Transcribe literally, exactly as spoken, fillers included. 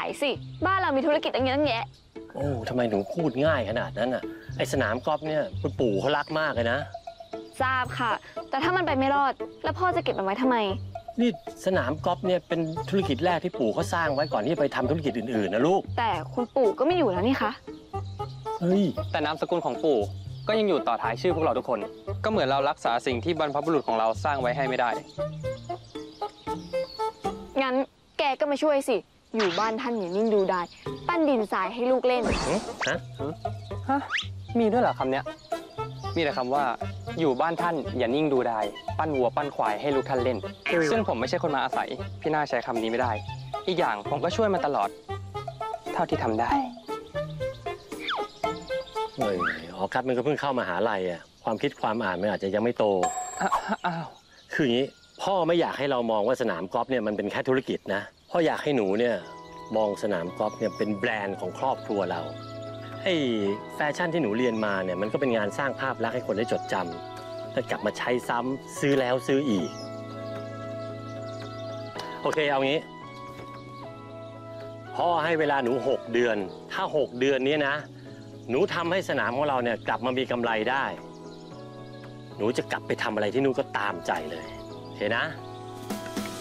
ายสิบ้านเรามีธุรกิจตั้งเยอะตั้งแยะโอ้ทำไมหนูพูดง่ายขนาดนั้นอ่ะไอสนามกอล์ฟเนี่ยคุณปู่เขารักมากเลยนะทราบค่ะแต่ถ้ามันไปไม่รอดแล้วพ่อจะเก็บมันไว้ทำไมนี่สนามกอล์ฟเนี่ยเป็นธุรกิจแรกที่ปู่เขาสร้างไว้ก่อนที่จะไปทำธุรกิจอื่นๆนะลูกแต่คุณปู่ก็ไม่อยู่แล้วนี่คะเฮ้ยแต่นามสกุลของปู่ก็ยังอยู่ต่อท้ายชื่อพวกเราทุกคนก็เหมือนเรารักษาสิ่งที่บรรพบุรุษของเราสร้างไว้ให้ไม่ได้งั้นแกก็มาช่วยสิอยู่บ้านท่านอย่านิ่งดูได้ปั้นดินทรายให้ลูกเล่นฮะฮะมีด้วยเหรอคำเนี้ยมีแต่คำว่าอยู่บ้านท่านอย่านิ่งดูได้ปั้นวัวปั้นควายให้ลูกท่านเล่นซึ่งผมไม่ใช่คนมาอาศัยพี่น่าใช้คำนี้ไม่ได้อีกอย่างผมก็ช่วยมาตลอดเท่าที่ทำได้เฮ้ยอ๋อครับมันก็เพิ่งเข้ามหาลัยอ่ะความคิดความอ่านมันอาจจะยังไม่โตอ้าวคืออย่างนี้พ่อไม่อยากให้เรามองว่าสนามกอล์ฟเนี่ยมันเป็นแค่ธุรกิจนะพ่ออยากให้หนูเนี่ยมองสนามกอล์ฟเนี่ยเป็นแบรนด์ของครอบครัวเราไอ้แฟชั่นที่หนูเรียนมาเนี่ยมันก็เป็นงานสร้างภาพลักษณ์ให้คนได้จดจำแล้วกลับมาใช้ซ้ำซื้อแล้วซื้ออีกโอเคเอางี้พ่อให้เวลาหนูหกเดือนถ้าหกเดือนนี้นะหนูทำให้สนามของเราเนี่ยกลับมามีกำไรได้หนูจะกลับไปทำอะไรที่นู่นก็ตามใจเลยเห็นนะ